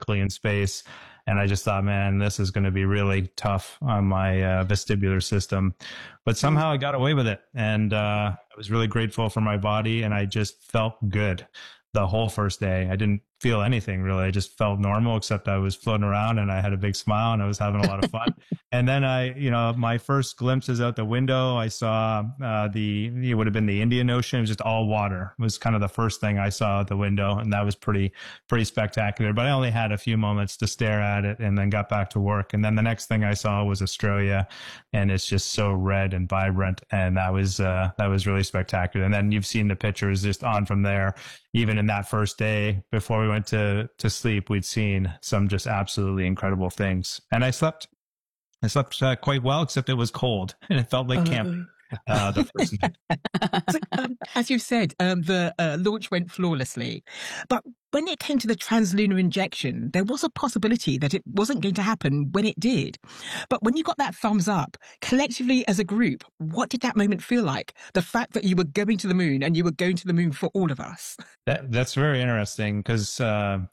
quickly in space. And I just thought, man, this is going to be really tough on my vestibular system. But somehow I got away with it. And I was really grateful for my body. And I just felt good the whole first day. I didn't feel anything really. I just felt normal, except I was floating around and I had a big smile and I was having a lot of fun. And then my first glimpses out the window, I saw it would have been the Indian Ocean. It was just all water. It was kind of the first thing I saw out the window. And that was pretty spectacular. But I only had a few moments to stare at it and then got back to work. And then the next thing I saw was Australia, and it's just so red and vibrant. And that was really spectacular. And then you've seen the pictures just on from there. Even in that first day before we went to sleep, we'd seen some just absolutely incredible things. And I slept quite well, except it was cold and it felt like camping. The first night. So, as you said, the launch went flawlessly. But when it came to the translunar injection, there was a possibility that it wasn't going to happen when it did. But when you got that thumbs up, collectively as a group, what did that moment feel like? The fact that you were going to the moon and you were going to the moon for all of us. That's very interesting because, and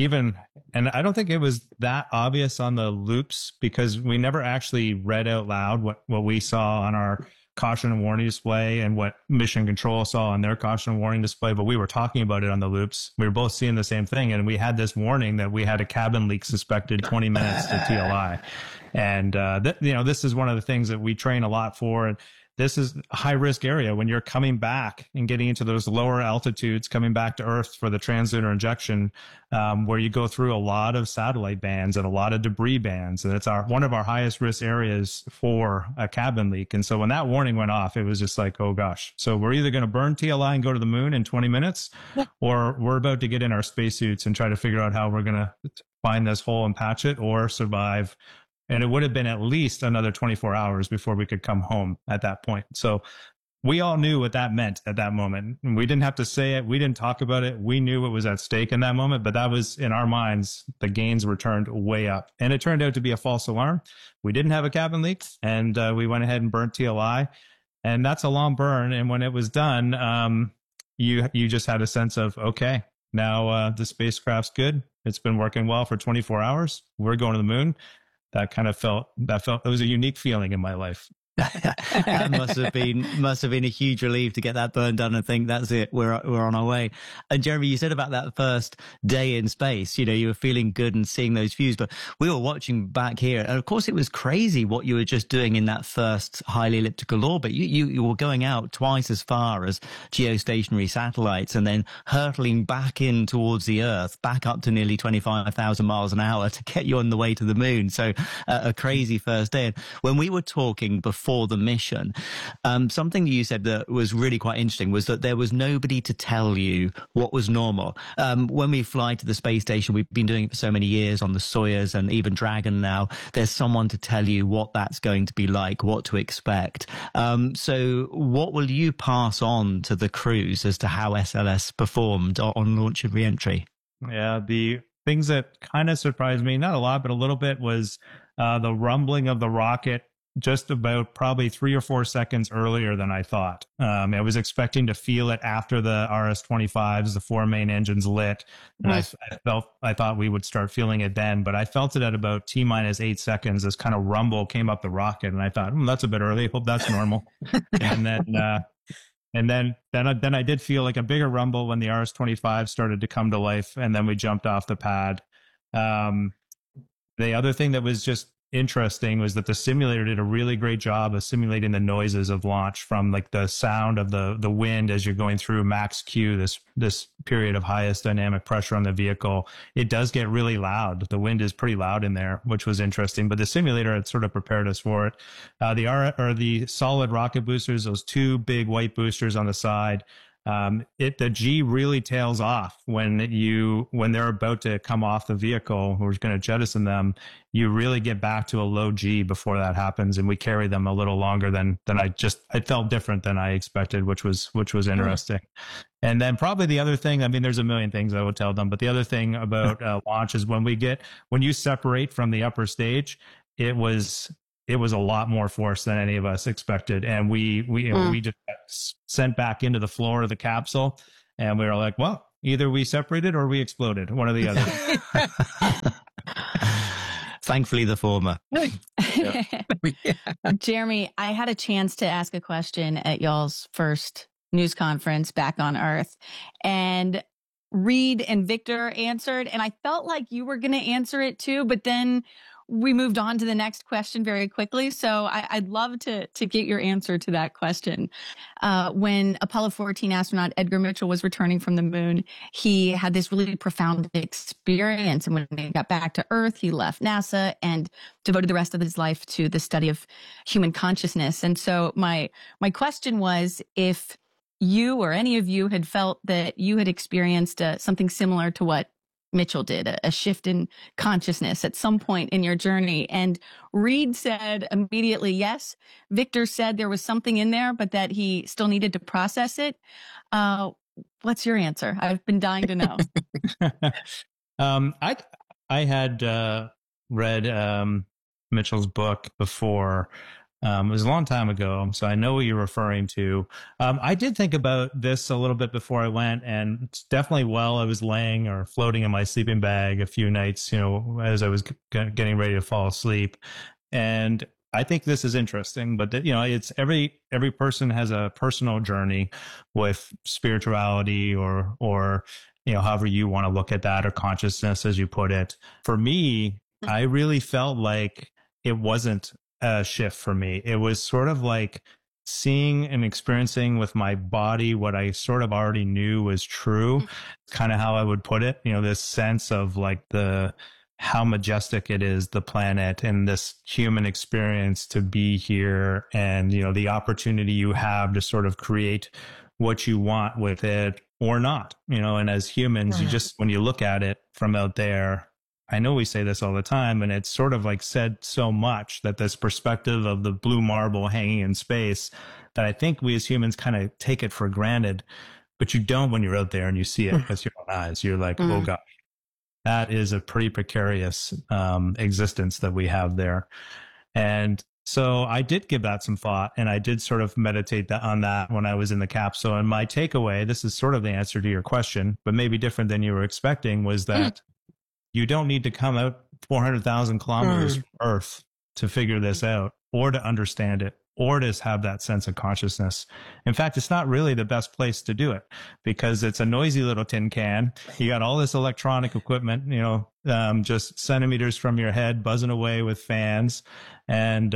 I don't think it was that obvious on the loops because we never actually read out loud what we saw on our caution and warning display and what mission control saw on their caution and warning display, but we were talking about it on the loops. We were both seeing the same thing, and we had this warning that we had a cabin leak suspected 20 minutes to TLI. And this is one of the things that we train a lot for. And this is a high risk area when you're coming back and getting into those lower altitudes, coming back to Earth for the translunar injection, where you go through a lot of satellite bands and a lot of debris bands. And it's one of our highest risk areas for a cabin leak. And so when that warning went off, it was just like, oh gosh. So we're either going to burn TLI and go to the moon in 20 minutes, or we're about to get in our spacesuits and try to figure out how we're going to find this hole and patch it or survive. And it would have been at least another 24 hours before we could come home at that point. So we all knew what that meant at that moment. And we didn't have to say it. We didn't talk about it. We knew what was at stake in that moment, but that was in our minds, the gains were turned way up. And it turned out to be a false alarm. We didn't have a cabin leak, and we went ahead and burnt TLI. And that's a long burn. And when it was done, you just had a sense of, okay, now the spacecraft's good. It's been working well for 24 hours. We're going to the moon. That felt it was a unique feeling in my life. That must have been a huge relief to get that burn done and think that's it, we're on our way. And Jeremy, you said about that first day in space, you were feeling good and seeing those views, but we were watching back here, and of course it was crazy what you were just doing in that first highly elliptical orbit. You were going out twice as far as geostationary satellites and then hurtling back in towards the Earth, back up to nearly 25,000 miles an hour to get you on the way to the moon. So a crazy first day. And when we were talking before the mission, something you said that was really quite interesting was that there was nobody to tell you what was normal. When we fly to the space station, we've been doing it for so many years on the Soyuz and even Dragon now, there's someone to tell you what that's going to be like, what to expect. So what will you pass on to the crews as to how SLS performed on launch and re-entry? Yeah, the things that kind of surprised me, not a lot, but a little bit, was the rumbling of the rocket just about probably 3 or 4 seconds earlier than I thought. I was expecting to feel it after the RS-25s, the 4 main engines lit. And I thought we would start feeling it then, but I felt it at about T-minus 8 seconds. This kind of rumble came up the rocket, and I thought, that's a bit early. Hope that's normal. And then I did feel like a bigger rumble when the RS-25 started to come to life, and then we jumped off the pad. The other thing that was just interesting was that the simulator did a really great job of simulating the noises of launch, from like the sound of the wind as you're going through max Q, this period of highest dynamic pressure on the vehicle. It does get really loud. The wind is pretty loud in there, which was interesting, but the simulator had sort of prepared us for it. The solid rocket boosters, those 2 big white boosters on the side, the G really tails off when they're about to come off the vehicle. We're going to jettison them. You really get back to a low G before that happens, and we carry them a little longer than it felt different than I expected, which was interesting. And then probably the other thing, there's a million things I would tell them, but the other thing about launch is when you separate from the upper stage, it was a lot more force than any of us expected. And we just got sent back into the floor of the capsule, and we were like, well, either we separated or we exploded, one or the other. Thankfully, the former. Yeah. Jeremy, I had a chance to ask a question at y'all's first news conference back on Earth, and Reed and Victor answered, and I felt like you were going to answer it too, but then we moved on to the next question very quickly. So I'd love to get your answer to that question. When Apollo 14 astronaut Edgar Mitchell was returning from the moon, he had this really profound experience. And when he got back to Earth, he left NASA and devoted the rest of his life to the study of human consciousness. And so my question was, if you or any of you had felt that you had experienced something similar to what Mitchell did, a shift in consciousness at some point in your journey. And Reed said immediately yes. Victor said there was something in there, but that he still needed to process it. What's your answer? I've been dying to know. I had read Mitchell's book before. It was a long time ago, so I know what you're referring to. I did think about this a little bit before I went, and it's definitely while I was laying or floating in my sleeping bag a few nights, as I was getting ready to fall asleep. And I think this is interesting, but it's every person has a personal journey with spirituality or however you want to look at that, or consciousness, as you put it. For me, I really felt like it wasn't a shift for me. It was sort of like seeing and experiencing with my body what I sort of already knew was true. Kind of how I would put it, this sense of like how majestic it is, the planet, and this human experience to be here, and the opportunity you have to sort of create what you want with it or not, and as humans, you just, when you look at it from out there, I know we say this all the time, and it's sort of like said so much, that this perspective of the blue marble hanging in space, that I think we as humans kind of take it for granted, but you don't when you're out there and you see it with your own eyes. You're like, oh gosh, that is a pretty precarious existence that we have there. And so I did give that some thought, and I did sort of meditate on that when I was in the capsule. And my takeaway, this is sort of the answer to your question, but maybe different than you were expecting, was that you don't need to come out 400,000 kilometers from Earth to figure this out, or to understand it, or to have that sense of consciousness. In fact, it's not really the best place to do it, because it's a noisy little tin can. You got all this electronic equipment, just centimeters from your head, buzzing away with fans. And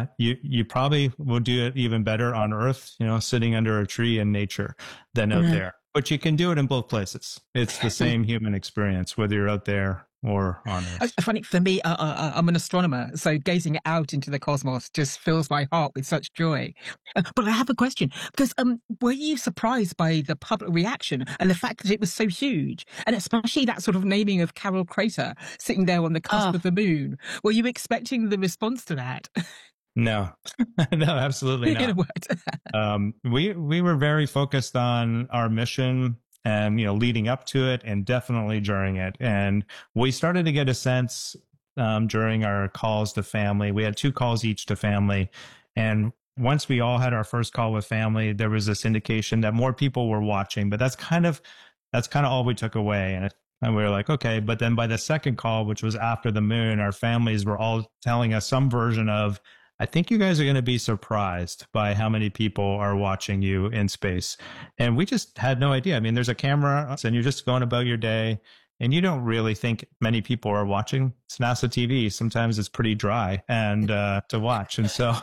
you probably will do it even better on Earth, sitting under a tree in nature, than out there. But you can do it in both places. It's the same human experience, whether you're out there or on Earth. Funny, for me, I'm an astronomer, so gazing out into the cosmos just fills my heart with such joy. But I have a question, because were you surprised by the public reaction and the fact that it was so huge? And especially that sort of naming of Carol Crater sitting there on the cusp of the moon. Were you expecting the response to that? No, no, absolutely not. In a word. We were very focused on our mission, and leading up to it, and definitely during it. And we started to get a sense during our calls to family. We had 2 calls each to family, and once we all had our first call with family, there was this indication that more people were watching. But that's kind of all we took away. And we were like, okay. But then by the second call, which was after the moon, our families were all telling us some version of, I think you guys are going to be surprised by how many people are watching you in space. And we just had no idea. I mean, there's a camera and you're just going about your day, and you don't really think many people are watching. It's NASA TV. Sometimes it's pretty dry and to watch. And so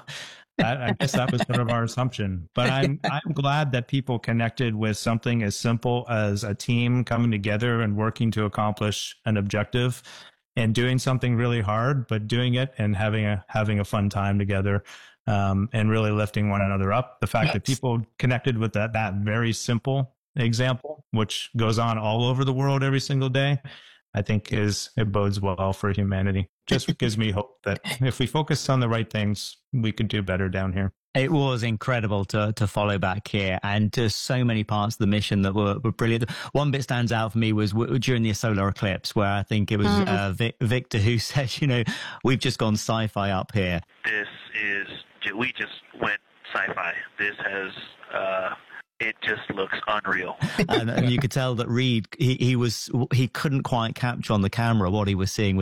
I guess that was sort of our assumption. But I'm glad that people connected with something as simple as a team coming together and working to accomplish an objective, and doing something really hard, but doing it and having a fun time together, and really lifting one another up. The fact that people connected with that very simple example, which goes on all over the world every single day, I think it bodes well for humanity. Just gives me hope that if we focus on the right things, we could do better down here. It was incredible to follow back here, and just so many parts of the mission that were brilliant. One bit stands out for me was during the solar eclipse, where I think it was Victor who said, we've just gone sci-fi up here. We just went sci-fi. This has, it just looks unreal. And you could tell that Reed, he couldn't quite capture on the camera what he was seeing